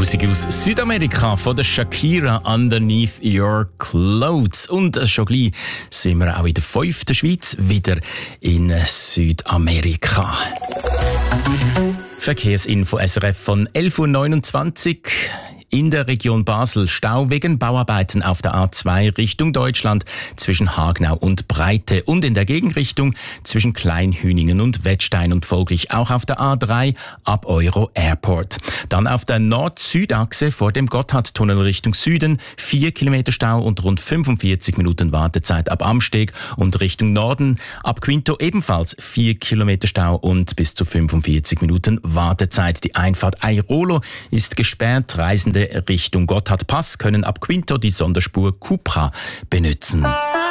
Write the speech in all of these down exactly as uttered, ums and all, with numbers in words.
Musik aus Südamerika von der Shakira, Underneath Your Clothes. Und schon gleich sind wir auch in der fünften Schweiz wieder in Südamerika. Verkehrsinfo S R F von elf Uhr neunundzwanzig. In der Region Basel Stau wegen Bauarbeiten auf der A zwei Richtung Deutschland zwischen Hagenau und Breite und in der Gegenrichtung zwischen Kleinhüningen und Wettstein und folglich auch auf der A drei ab Euro Airport. Dann auf der Nord-Süd-Achse vor dem Gotthardtunnel Richtung Süden vier Kilometer Stau und rund fünfundvierzig Minuten Wartezeit ab Amsteg und Richtung Norden ab Quinto ebenfalls vier Kilometer Stau und bis zu fünfundvierzig Minuten Wartezeit. Die Einfahrt Airolo ist gesperrt. Reisende Richtung Gotthardpass können ab Quinto die Sonderspur Cupra benutzen.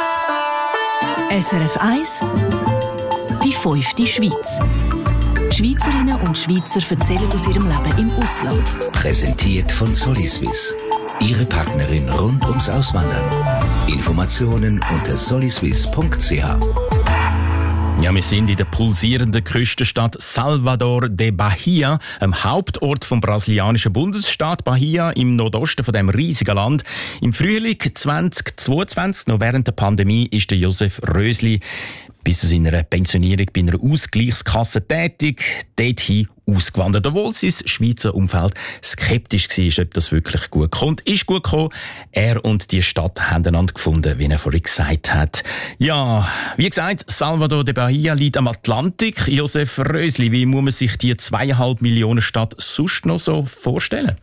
S R F eins, die fünfte Schweiz. Schweizerinnen und Schweizer erzählen aus ihrem Leben im Ausland. Präsentiert von Soliswiss. Ihre Partnerin rund ums Auswandern. Informationen unter soliswiss punkt c h. Ja, wir sind in der pulsierenden Küstenstadt Salvador de Bahia, am Hauptort vom brasilianischen Bundesstaat Bahia im Nordosten von dem riesigen Land. Im Frühling zweitausendzweiundzwanzig, noch während der Pandemie, ist der Josef Rösli bis zu seiner Pensionierung bei einer Ausgleichskasse tätig, dorthin ausgewandert. Obwohl sein Schweizer Umfeld skeptisch war, ob das wirklich gut kommt. Ist gut gekommen. Er und die Stadt haben einander gefunden, wie er vorhin gesagt hat. Ja, wie gesagt, Salvador de Bahia liegt am Atlantik. Josef Rösli, wie muss man sich die zweieinhalb Millionen Stadt sonst noch so vorstellen?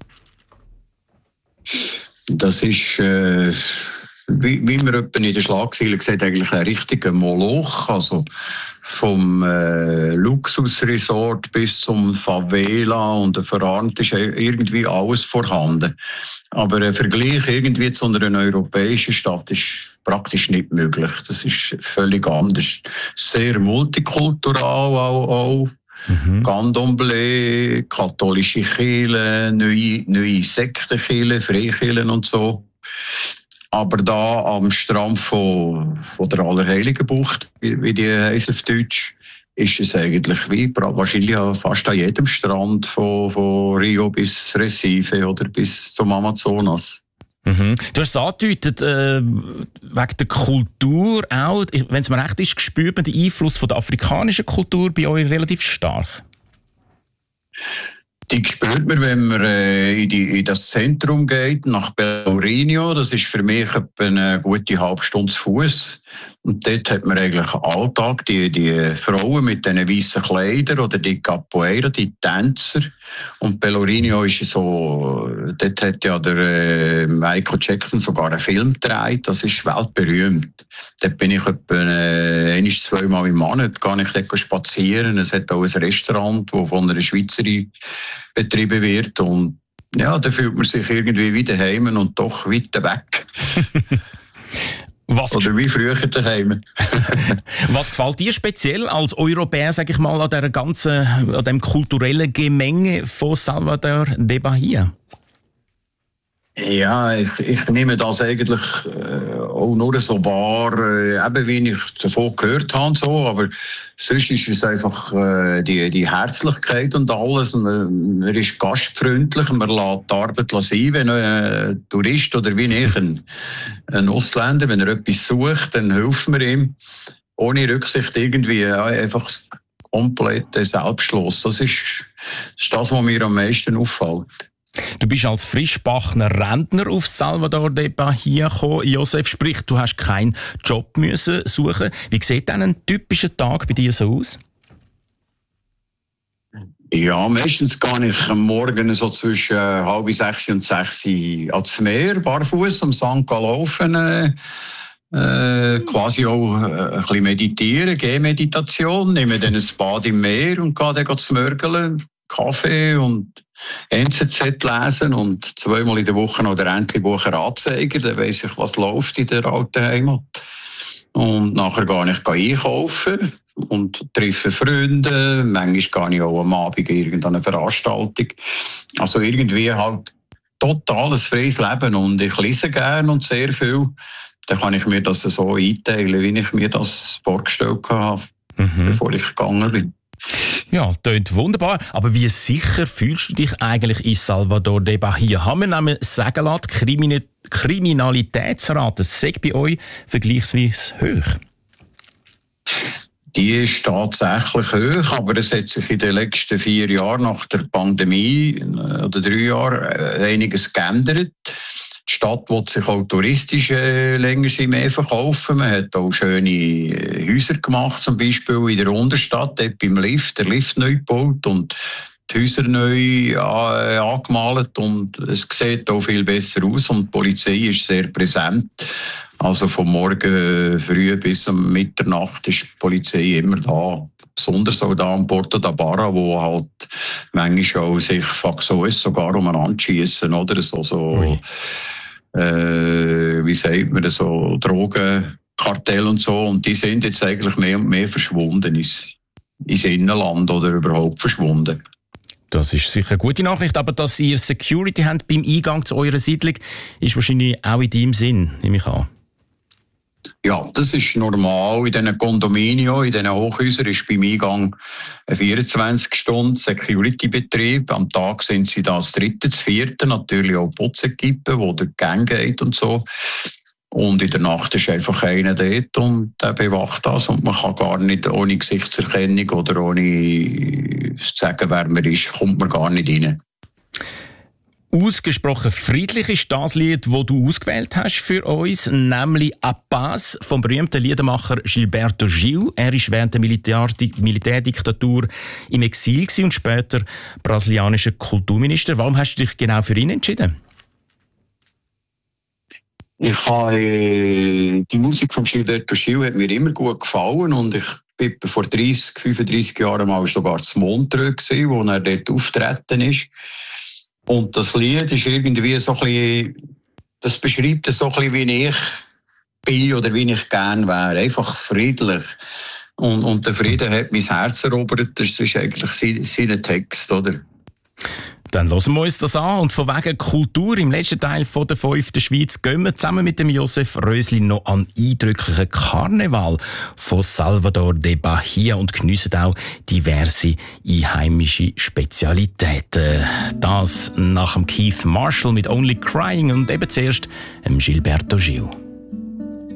Das ist... Äh Wie, wie man etwa in den Schlagzeilen sieht, eigentlich ein richtiger Moloch. Also vom äh, Luxusresort bis zum Favela und der Verarmt ist irgendwie alles vorhanden. Aber ein Vergleich irgendwie zu einer europäischen Stadt ist praktisch nicht möglich. Das ist völlig anders. Sehr multikultural auch. auch. Mhm. Candomblé, katholische Kirchen, neue, neue Sektenkirchen, Freikirchen und so. Aber da am Strand von, von der Allerheiligenbucht, wie, wie die heisst auf Deutsch, ist es eigentlich wie wahrscheinlich fast an jedem Strand von, von Rio bis Recife oder bis zum Amazonas. Mhm. Du hast es angedeutet, äh, wegen der Kultur auch, wenn es mir recht ist, spürt man den Einfluss von der afrikanischen Kultur bei euch relativ stark? Die spürt man, wenn man äh, in, die, in das Zentrum geht, nach Pelourinho. Das ist für mich etwa eine gute halbe Stunde zu Fuß. Und dort hat man eigentlich Alltag die, die Frauen mit diesen weißen Kleidern oder die Capoeira, die Tänzer. Und Pelourinho ist so, dort hat ja der äh, Michael Jackson sogar einen Film gedreht. Das ist weltberühmt. Dort bin ich etwa äh, ein-, zweimal im Monat, gehe ich dort spazieren. Es hat auch ein Restaurant, das von einer Schweizerin betrieben wird. Und ja, da fühlt man sich irgendwie wie daheim und doch weiter weg. Was Oder wie früher daheim. Was gefällt dir speziell als Europäer, sag ich mal, an der ganzen, an dem kulturellen Gemenge von Salvador de Bahia? Ja, ich, ich nehme das eigentlich äh, auch nur so wahr, äh, eben wie ich davon gehört habe, so, aber sonst ist es einfach äh, die, die Herzlichkeit und alles. Und, äh, man ist gastfreundlich, man lässt die Arbeit sein, wenn ein äh, Tourist oder wie ich, ein, ein Ausländer, wenn er etwas sucht, dann hilft man ihm. Ohne Rücksicht irgendwie, ja, einfach komplett selbstlos. Das ist, das ist das, was mir am meisten auffällt. Du bist als Frischbachner Rentner auf Salvador de Bahia gekommen. Josef, sprich, du hast keinen Job müssen suchen. Wie sieht denn ein typischer Tag bei dir so aus? Ja, meistens gehe ich am Morgen so zwischen äh, halb sechs und sechs ans Meer, barfuß am Sankt laufen, äh, äh, quasi auch äh, ein bisschen meditieren, Gehmeditation, nehme dann ein Bad im Meer und gehe dann zu Mörgeln, Kaffee und N Z Z lesen und zweimal in der Woche noch der Entlebucher Anzeiger, dann weiss ich, was läuft in der alten Heimat. Und nachher gehe ich einkaufen und treffe Freunde, manchmal gehe ich auch am Abend in irgendeine Veranstaltung. Also irgendwie halt totales freies Leben und ich lese gerne und sehr viel. Dann kann ich mir das so einteilen, wie ich mir das vorgestellt habe, mhm. bevor ich gegangen bin. Ja, klingt wunderbar. Aber wie sicher fühlst du dich eigentlich in Salvador de Bahia? Haben wir nämlich sagen lassen, die Krimin- Kriminalitätsrate sei bei euch vergleichsweise hoch? Die ist tatsächlich hoch, aber es hat sich in den letzten vier Jahren nach der Pandemie oder drei Jahren einiges geändert. Die Stadt will sich auch touristisch äh, länger mehr verkaufen. Man hat auch schöne äh, Häuser gemacht, zum Beispiel in der Unterstadt, dort beim Lift, der Lift neu gebaut und die Häuser neu äh, angemalt und es sieht auch viel besser aus und die Polizei ist sehr präsent. Also vom Morgen früh bis um Mitternacht ist die Polizei immer da. Besonders auch da am Porto da Barra, wo halt manchmal auch sich Faxoes sogar umeinander schiessen, oder? So, so, äh, wie sagt man, so Drogenkartell und so. Und die sind jetzt eigentlich mehr und mehr verschwunden ins, ins Innenland oder überhaupt verschwunden. Das ist sicher eine gute Nachricht, aber dass ihr Security habt beim Eingang zu eurer Siedlung, ist wahrscheinlich auch in deinem Sinn, nehme ich an. Ja, das ist normal. In diesen Condominio, in diesen Hochhäusern ist beim Eingang ein vierundzwanzig Stunden Security-Betrieb. Am Tag sind sie das dritte, das vierte, natürlich auch Putzekippen, wo der Gang geht und so. Und in der Nacht ist einfach einer dort und der bewacht das. Und man kann gar nicht ohne Gesichtserkennung oder ohne zu sagen, wer man ist, kommt man gar nicht rein. Ausgesprochen friedlich ist das Lied, das du ausgewählt hast für uns, nämlich «A Paz» vom berühmten Liedermacher Gilberto Gil. Er war während der Militär- Militärdiktatur im Exil und später brasilianischer Kulturminister. Warum hast du dich genau für ihn entschieden? Ich habe, äh, die Musik von Gilberto Gil hat mir immer gut gefallen und ich bin vor dreißig, fünfunddreißig Jahren mal sogar zu Montreux gewesen, wo er dort auftreten ist. Und das Lied ist irgendwie so ein bisschen, das beschreibt so ein bisschen, wie ich bin oder wie ich gerne wäre. Einfach friedlich. Und, und der Frieden hat mein Herz erobert. Das ist eigentlich sein, sein Text, oder? Dann hören wir uns das an. Und von wegen Kultur im letzten Teil von der fünften Schweiz gehen wir zusammen mit dem Josef Rösli noch an eindrücklichen Karneval von Salvador de Bahia und geniessen auch diverse einheimische Spezialitäten. Das nach dem Keith Marshall mit Only Crying und eben zuerst dem Gilberto Gil.